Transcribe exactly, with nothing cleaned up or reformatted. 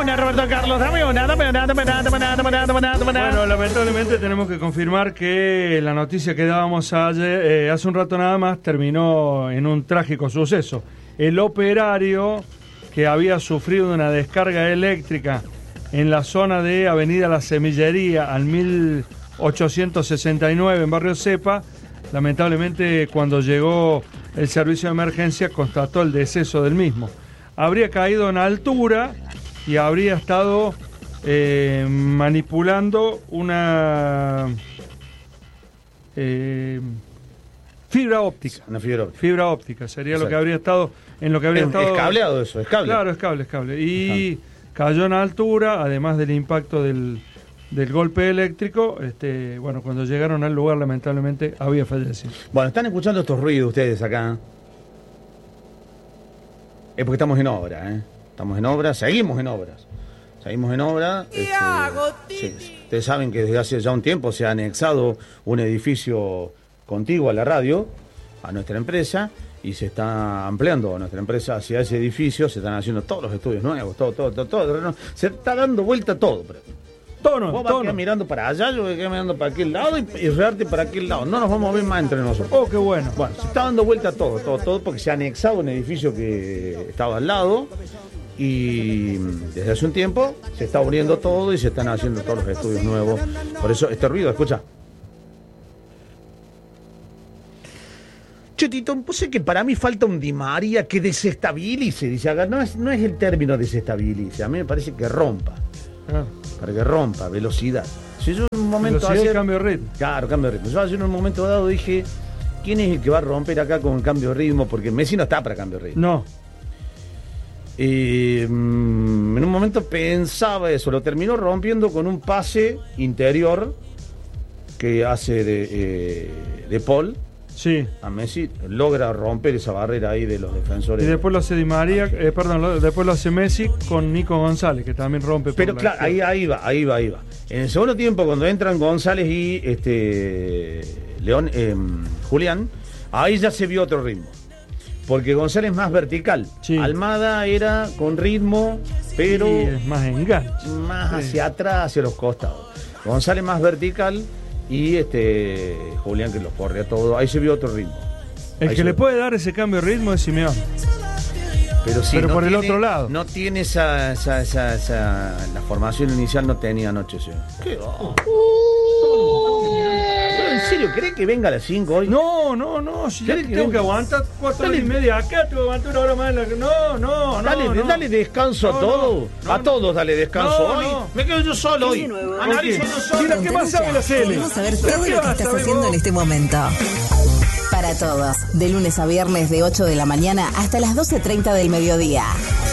una, Roberto Carlos, dame una, dame una, dame una, dame una, dame una, dame una, dame una. Bueno, lamentablemente tenemos que confirmar que la noticia que dábamos ayer, eh, hace un rato nada más, terminó en un trágico suceso. El operario que había sufrido una descarga eléctrica en la zona de Avenida La Semillería al mil ochocientos sesenta y nueve en Barrio Cepa, lamentablemente cuando llegó el servicio de emergencia constató el deceso del mismo. Habría caído en altura y habría estado eh, manipulando una eh, fibra óptica. Una fibra óptica. Fibra óptica sería Exacto. lo que habría estado en lo que habría Es, estado. es cableado eso, es cable. Claro, es cable, es cable. Y cayó en altura, además del impacto del, del golpe eléctrico. Este, bueno, cuando llegaron al lugar, lamentablemente había fallecido. Bueno, están escuchando estos ruidos ustedes acá. Es porque estamos en obra, ¿eh? Estamos en obra, seguimos en obras. Seguimos en obra. Este, sí, ustedes saben que desde hace ya un tiempo se ha anexado un edificio contiguo a la radio, a nuestra empresa, y se está ampliando nuestra empresa hacia ese edificio, se están haciendo todos los estudios nuevos, todo, todo, todo, todo. Se está dando vuelta todo. Todo no, Vos vas todo a quedar no. mirando para allá, yo voy a quedar mirando para aquel lado y, y rearte para aquel lado. No nos vamos a ver más entre nosotros. Oh, qué bueno. Bueno, se está dando vuelta todo, todo, todo, porque se ha anexado un edificio que estaba al lado y desde hace un tiempo se está uniendo todo y se están haciendo todos los estudios nuevos. Por eso este ruido, escucha. Chetito, pues sé que para mí falta un Di María que desestabilice, dice acá. No es, no es el término desestabilice, a mí me parece que rompa. Ah, Para que rompa, velocidad. Si yo en un momento velocidad y ayer- cambio de ritmo. Claro, cambio de ritmo. Yo ayer en un momento dado dije, ¿quién es el que va a romper acá con el cambio de ritmo? Porque Messi no está para cambio de ritmo. No. Y mm, en un momento pensaba eso, lo terminó rompiendo con un pase interior que hace de, eh, de Paul Sí. a Messi, logra romper esa barrera ahí de los Y defensores. después lo hace Di María, eh, perdón, lo- después lo hace Messi con Nico González, que también rompe. por Pero la claro, ahí, izquierda. ahí va, ahí va, ahí va. En el segundo tiempo, cuando entran González y este León, eh, Julián, ahí ya se vio otro ritmo. Porque González es más vertical. Sí. Almada era con ritmo, pero Sí, es más enganche. más Sí. hacia atrás, hacia los costados. González más vertical y este Julián que los corre a todo. Ahí se vio otro ritmo. El Ahí que se le ve. puede dar ese cambio de ritmo es Simeone. Pero, sí, pero no por el tiene- otro lado. No tiene esa, esa, esa, esa- la formación inicial no tenía anoche, sí. ¿Qué? Oh. Pero, ¿en serio? ¿Querés que venga a las cinco hoy? No, no, no. Si ya ¿Querés que tengo que venga? aguantar cuatro horas Dale. y media acá, tengo que aguantar una hora más en la que. No, no, no. Dale, no. dale descanso No, a todos. no, no, a no. todos dale descanso No, hoy. no. Me quedo yo solo hoy. Analizo yo solo. Mira, ¿qué más sabe la Cele? Queremos saber ¿Pero todo qué lo que vas a estás saber haciendo vos? en este momento. Para todos, de lunes a viernes de ocho de la mañana hasta las doce treinta del mediodía.